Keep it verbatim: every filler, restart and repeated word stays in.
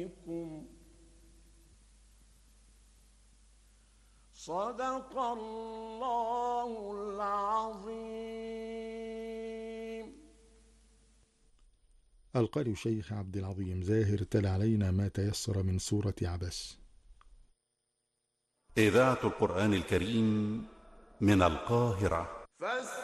صدق الله العظيم. القارئ الشيخ عبد العظيم زاهر تلا علينا ما تيسر من سورة عبس. إذاعة القرآن الكريم من القاهرة.